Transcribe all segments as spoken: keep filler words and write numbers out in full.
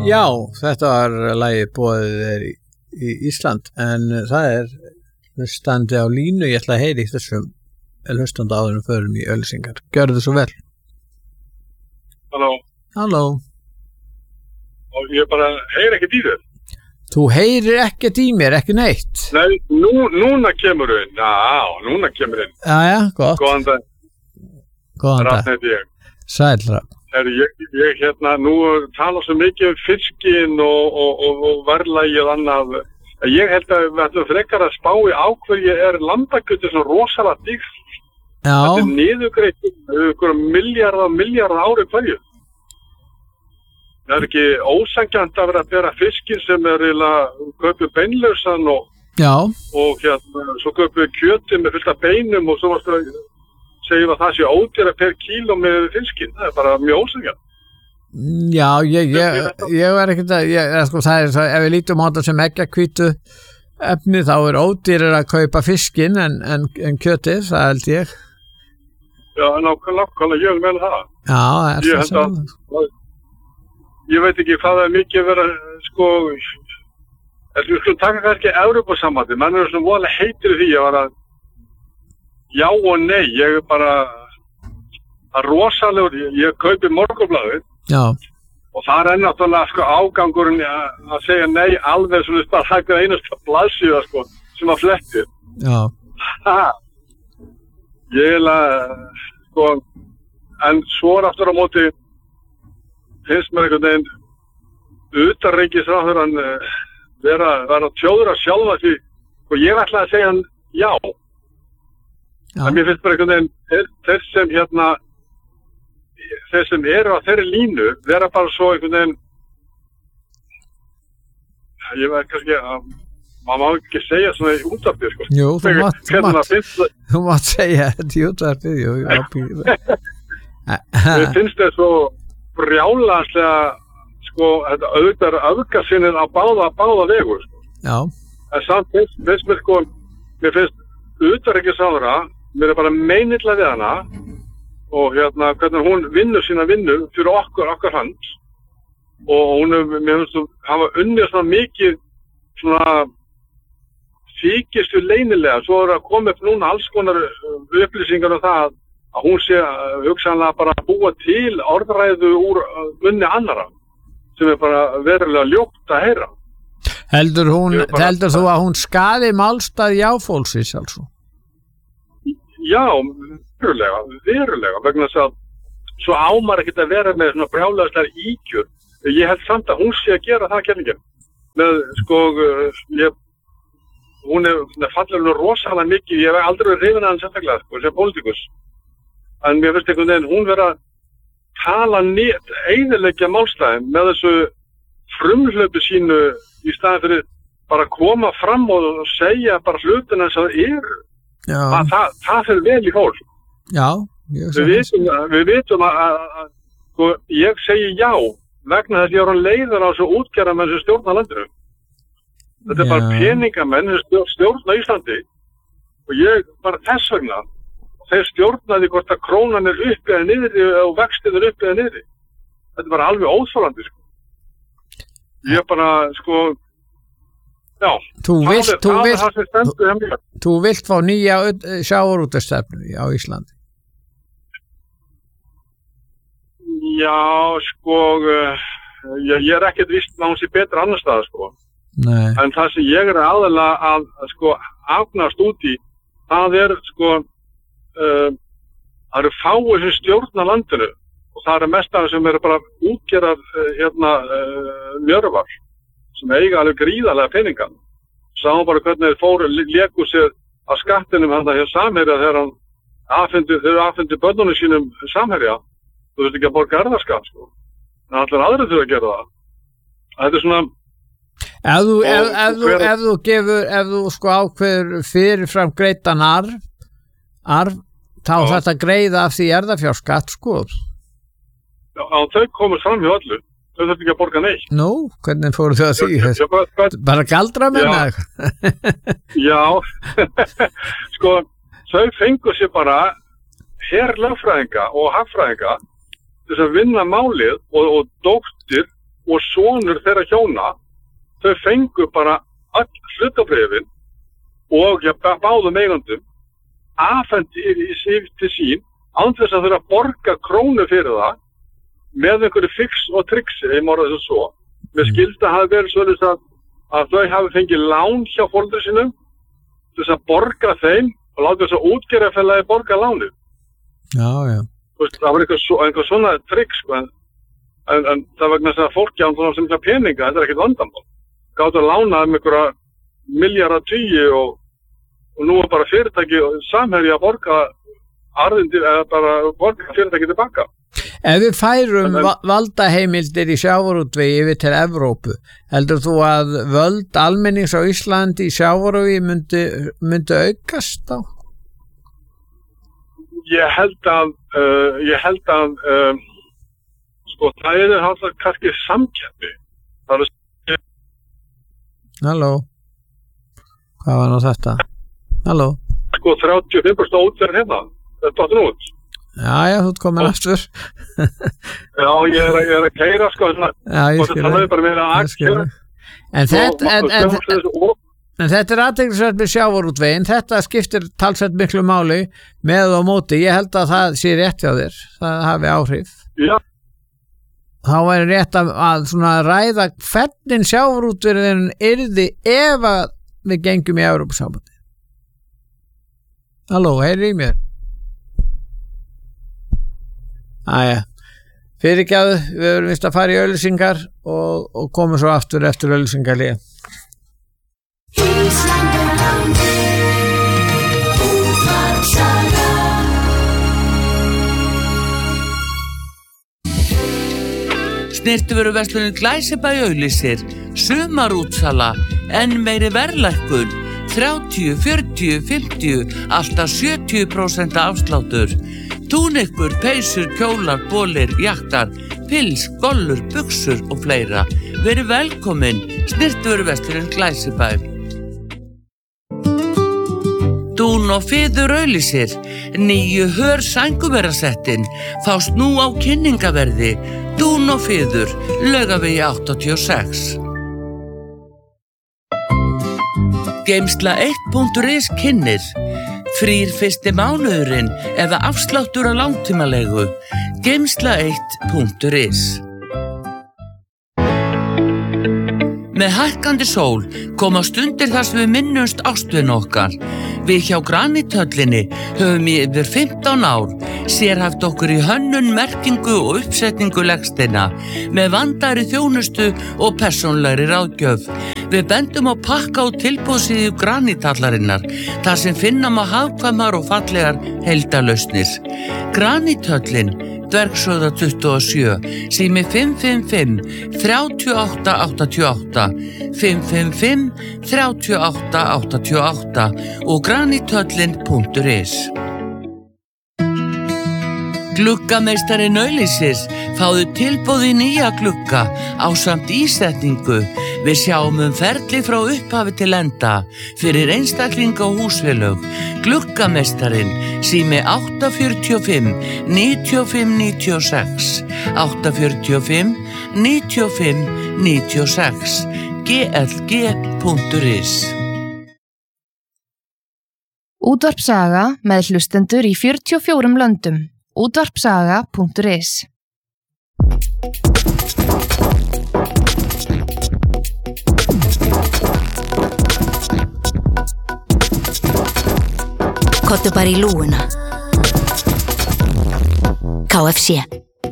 Já, þetta var lagið boðið er í, í Ísland en það er hlustandi á línu, ég ætla að heyri í þessum hlustandi áðurum förum í auglýsingar. Gjörðu þið svo vel. Halló. Halló. Og ég bara heyri ekkert í þér. Þú heyrir ekkert í mér, ekki neitt. Nei, nú, núna kemur inn. Já, núna kemur inn. Já, já, gott. Góðan dag. Góðan dag. Rafn heiti ég. Sæll, Rafn. Er ég, ég hérna, nú tala svo mikið um fiskinn og, og, og, og verðlagi og annað. Ég held að við ætlum frekar að spá í á hverju er lambakjötið svona rosalega dýrt. Já. Þetta er niðurgreitt ykkur milljarða og milljarða ári hverju. Það er ekki ósanngjarnt að vera að bera fiskinn sem er eiginlega kaupið beinlausan og, Já. og hérna, svo kaupið kjötið með fullt af beinum og svo varstu að segjum að það sé ódýra per kíló með fiskinn. Það er bara mjög ósanngjarnt. Já, ég, ég, ég var ekkert að, ég, sko, það er svo, ef við lítum á þetta sem eggjahvítu efni þá er ódýrar að kaupa fiskinn en, en, en kjötið, það held ég. Já, nákvæmlega, ég vil meina það. Já, það er ég svo sem. Ég veit ekki hvað það er mikið vera, sko, við skulum taka kannski Evrópusambandið, menn er svona voðalega heitir því að vera já og nei, ég er bara að rosalegur, ég, ég kaupi Morgunblaðið. Já. Og það er náttúrulega sko ágangurinn að segja nei alveg svona bara hægt einasta blaðsíða sko sem að flettir. Já. Ha. Ég er að sko en svo er aftur á móti finnst mér einhvern veginn utanríkisráðherrann vera vera tjóðra sjálfa því og ég ætla að segja hann já. Já. En mér finnst bara einhvern veginn þeir, þeir sem hérna þeir sem eru á þeirri línu vera bara svo einhvern veginn ég veit kannski að maður má ekki segja svona í útvarpið sko. Jú, þú mátt, þú mátt, finnst, þú mátt segja þetta í útvarpið, jú, jú. Mér finnst þetta svo brjálanslega sko, þetta auðvitað öfgasinnið á báða, báða vegur sko. Já. En samt finnst, finnst mér sko, mér finnst utanríkisráðherra, mér er bara meinilla við hana og hérna hvernig hún vinnur sína vinnu fyrir okkur, okkar hans og hún er, mér finnst þú hafa unnið svona mikið svona þykist við leynilega, svo er að koma upp núna alls konar upplýsingar um það að hún sé hugsanlega bara að búa til orðræðu úr munni annara sem er bara verulega ljótt að heyra. Heldur hún, bara, heldur þú að hún skaði málstað jáfólksins altså? Já, verulega, verulega, vegna þess að svo ámar ekkert að vera með svona brjálæðislegar ígjur. Ég held samt að hún sé að gera það kenningin. Með, sko, ég, hún er, er fallega rosalega mikið, ég hef aldrei verið hrifin að hann sérstaklega, sko, sem pólitíkus. En mér finnst einhvern veginn, hún vera að tala nýtt, eyðileggja málstæðin með þessu frumhlaupi sínu í staðin fyrir bara að koma fram og segja bara hlutina eins og það eru. Já. Það, það, það fyrir vel í fólk. Já. Við vitum, við vitum að, að, að ég segi já vegna þess að ég er á leiður á þessu útgerðarmenn sem stjórna landinu. Þetta er já. Bara peningamenn sem stjórna Íslandi og ég bara þess vegna þeir stjórnaði hvort að krónan er upp eða niðri og vextið er upp eða niðri. Þetta er bara alveg óþolandi sko. Ég er bara sko já, þú vilt, það, þú, það vilt, þú, þú vilt fá nýja sjávarútvegsstefnu á Íslandi? Já, sko, ég, ég er ekkert víst að hún sé betra annar staðar, sko. Nei. En það sem ég er aðalega að, sko, afnast út í, það er, sko, uh, það eru fáir sem stjórna landinu og það eru mest af sem eru bara útgerðar, uh, hérna, uh, mjörvar. Sem eiga alveg gríðarlega peninga. Sáum bara hvernig þeir fóru léku sér á skattinum hann að hér Samherja þegar hann afhendi, þeir afhendi börnunum sínum Samherja. Þú veist ekki að borga erfðaskatt sko. En allir aðrir þurfa að gera það. Þetta er svona Ef þú, ef, ef þú, ef þú gefur, ef þú sko ákveður fyrirfram greiddan arf, arf þá þarf þetta greiða af því erfðafjárskatt sko. Já, þau komast fram hjá öllu. Þau þurfti ekki að borga neitt. Nú, hvernig fóru þau að því? Já, já, bara, bara galdra með það? Já, sko, þau fengu sér bara herlögfræðinga og hagfræðinga til að vinna málið og, og dóttir og sonur þeirra hjóna, þau fengu bara all hlutabréfin og ja, báðum eigandum afhent til sín án þess að þurfa að borga krónu fyrir það með einhverju fix og triksi, ég morða þess að svo. Með skilda hafi verið svolítið að, að þau hafi fengið lán hjá foreldrum sínum til þess að borga þeim og láta þess að útgerðarfélagi borga lánið. Já, já. Veist, það var einhver, einhver svona trikk, sko, en, en, en það vegna þess að fólki án svona sem það peninga, þetta er ekkert vandamál. Gátt að lána um einhverja milljarða tugi og, og nú er bara fyrirtæki samherji að borga arðindi eða bara borga fyrirtæki tilbaka. Ef við færum en, valdaheimildir í sjávarútvegi yfir til Evrópu, heldur þú að völd almennings á Íslandi í sjávarútvegi myndi, myndi aukast þá? Ég held að, uh, ég held að, uh, sko, það er alltaf kannski samkeppni. Það er Halló, hvað var nú þetta? Halló. Sko þrjátíu og fimm prósent útverðin hérna, þetta er dottin út. Já, já, þú ert komin aftur. Já, ég er, ég er að keyra, sko, svona, já, ég skil það er bara meira að akkur. En þetta, en, en, en, en þetta er athyglisvert með sjávarútveginn, þetta skiptir talsvert miklu máli með og móti, ég held að það sé rétt hjá þér, það hafi áhrif. Já. Þá væri rétt að, að svona ræða hvernig sjávarútveginn yrði ef að við gengum í Evrópusambandi. Halló, heyri í mér? Æja, fyrirgjáðu, við erum vist að fara í auglýsingar og, og komum svo aftur eftir auglýsingarlið. Snyrtivöruverslunin Glæsibæ auglýsir sumarútsala, enn meiri verðlækkun, þrjátíu, fjörutíu, fimmtíu, alltaf sjötíu prósent afsláttur. Túnikkur, peysur, kjólar, bólir, jaktar, pils, gollur, buxur og fleira. Verið velkomin, Snyrtivöruverslunin Glæsibæ. Dún og Fiður auglýsir, nýju hör sænguverasettin, fást nú á kynningaverði. Dún og Fiður, Laugavegi áttatíu og sex. Geimsla eitt punktur is kynnir, frýr fyrsti mánuðurinn eða afsláttur á langtímalegu. Geimsla eitt punktur is. Með hækkandi sól koma stundir þar sem við minnumst ástvin okkar. Við hjá Granithöllinni höfum í yfir fimmtán ár sérhæft okkur í hönnun, merkingu og uppsetningu legsteina með vandaðri þjónustu og persónlegri ráðgjöf. Við bendum á pakka og tilboðsíðu Granithallarinnar, þar sem finna má hagkvæmar og fallegar heildarlausnir. Granithöllin, Dvergshöfða tuttugu og sjö, sími fimm fimm fimm, þrjátíu og átta áttatíu og átta, fimm fimm fimm, þrjátíu og átta áttatíu og átta og granithöllin punktur is. Gluggameistarinn auglýsir, fáðu tilboð í nýja glugga ásamt ísetningu. Við sjáum um ferli frá upphafi til enda fyrir einstaklinga og húsfélög. Gluggameistarinn, sími átta fjörutíu og fimm, níutíu og fimm níutíu og sex, átta fjörutíu og fimm, níutíu og fimm níutíu og sex, g l g punktur is. Útvarpsaga með hlustendur í fjörutíu og fjórum löndum. útvarpsaga punktur is. Kottu bara í lúguna. K F C.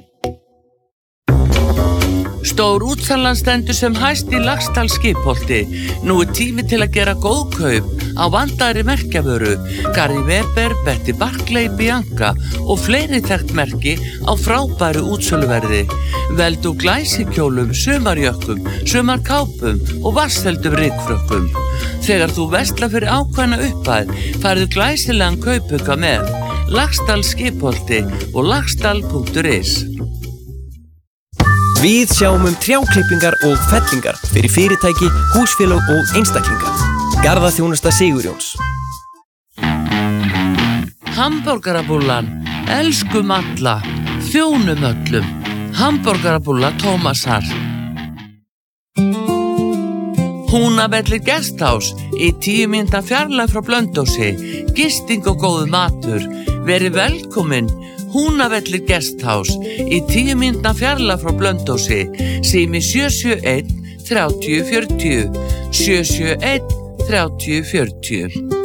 Stór útsalan stendur sem hæst í Laxdal skipholti. Nú er tími til að gera góð kaup á vandaðri merkjavöru. Gary Weber, Betty Barclay, Bianca og fleiri þekkt merki á frábæru útsöluverði. Veldu glæsikjólum, sumarjökkum, sumarkápum og vatnsfeldum rykfrökkum. Þegar þú verslar fyrir ákveðna upphæð, færðu glæsilegan kaupauka með Laxdal skipholti og laxdal punktur is. Við sjáum um trjáklippingar og fellingar fyrir fyrirtæki, húsfélög og einstaklinga. Garðaþjónusta Sigurjóns. Hamborgarabúllan, elskum alla, þjónum öllum. Hamborgarabúlla Tómasar. Húnavellir Guesthouse í tíu mínútna fjarlægð frá Blönduósi, gisting og góður matur. Verið velkomin Húnavellir Guesthouse í tíu mínútna fjarlægð frá Blönduósi, sími sjö sjö einn þrjátíu fjörutíu, sjö sjö einn þrjátíu fjörutíu.